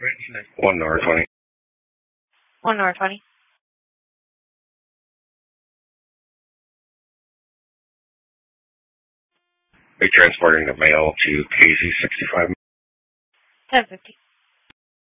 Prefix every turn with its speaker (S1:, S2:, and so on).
S1: 1 hour 20.
S2: 1 hour 20.
S1: Are you transporting the mail to KZ 65?
S2: 1050.